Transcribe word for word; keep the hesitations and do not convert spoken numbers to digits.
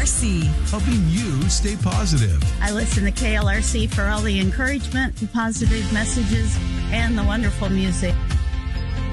R C. Helping you stay positive. I listen to K L R C for all the encouragement and positive messages and the wonderful music.